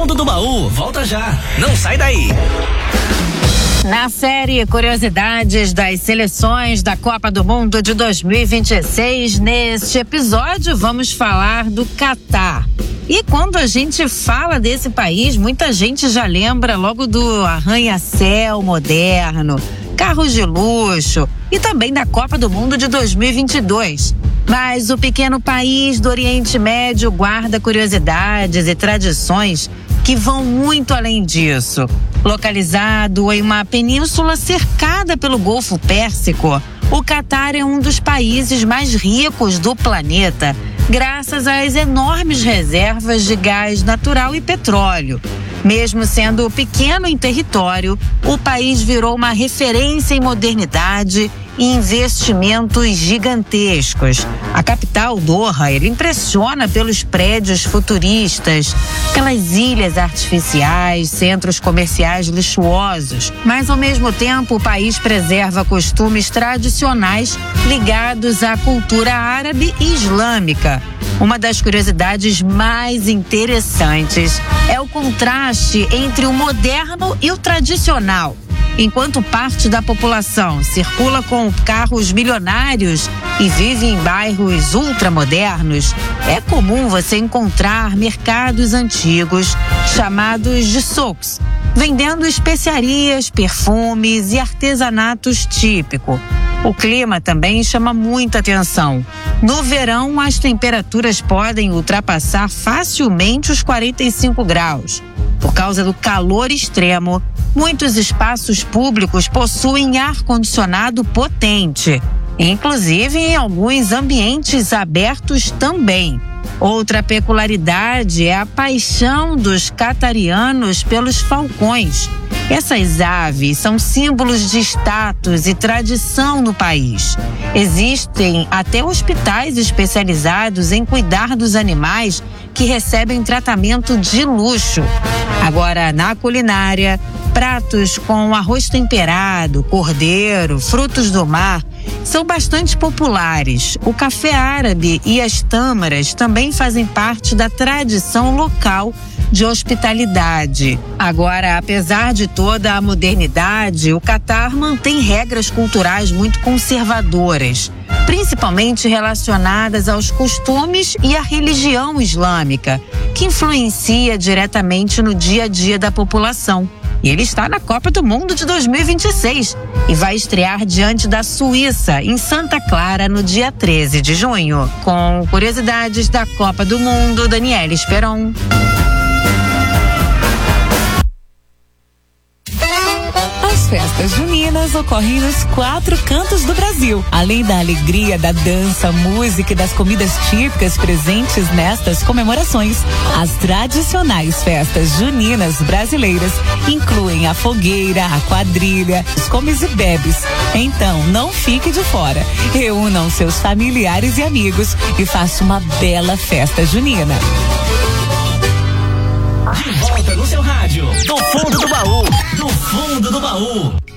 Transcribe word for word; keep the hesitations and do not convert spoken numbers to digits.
Fundo do Baú, volta já. Não sai daí. Na série Curiosidades das Seleções da Copa do Mundo de dois mil e vinte e seis, neste episódio vamos falar do Catar. E quando a gente fala desse país, muita gente já lembra logo do arranha-céu moderno, carros de luxo e também da Copa do Mundo de dois mil e vinte e dois. Mas o pequeno país do Oriente Médio guarda curiosidades e tradições que vão muito além disso. Localizado em uma península cercada pelo Golfo Pérsico, o Catar é um dos países mais ricos do planeta, graças às enormes reservas de gás natural e petróleo. Mesmo sendo pequeno em território, o país virou uma referência em modernidade e investimentos gigantescos. A capital, Doha, ele impressiona pelos prédios futuristas, pelas ilhas artificiais, centros comerciais luxuosos. Mas, ao mesmo tempo, o país preserva costumes tradicionais ligados à cultura árabe e islâmica. Uma das curiosidades mais interessantes é o contraste entre o moderno e o tradicional. Enquanto parte da população circula com carros milionários e vive em bairros ultramodernos, é comum você encontrar mercados antigos chamados de souks, vendendo especiarias, perfumes e artesanatos típicos. O clima também chama muita atenção. No verão, as temperaturas podem ultrapassar facilmente os quarenta e cinco graus. Por causa do calor extremo, muitos espaços públicos possuem ar-condicionado potente, inclusive em alguns ambientes abertos também. Outra peculiaridade é a paixão dos catarianos pelos falcões. Essas aves são símbolos de status e tradição no país. Existem até hospitais especializados em cuidar dos animais que recebem tratamento de luxo. Agora, na culinária, pratos com arroz temperado, cordeiro, frutos do mar são bastante populares. O café árabe e as tâmaras também fazem parte da tradição local de hospitalidade. Agora, apesar de toda a modernidade, o Catar mantém regras culturais muito conservadoras, principalmente relacionadas aos costumes e à religião islâmica, que influencia diretamente no dia a dia da população. E ele está na Copa do Mundo de dois mil e vinte e seis e vai estrear diante da Suíça, em Santa Clara, no dia treze de junho. Com curiosidades da Copa do Mundo, Daniela Esperon. As festas juninas ocorrem nos quatro cantos do Brasil. Além da alegria, da dança, música e das comidas típicas presentes nestas comemorações, as tradicionais festas juninas brasileiras incluem a fogueira, a quadrilha, os comes e bebes. Então, não fique de fora. Reúnam seus familiares e amigos e faça uma bela festa junina. De volta no seu rádio, do fundo do baú, do fundo do baú.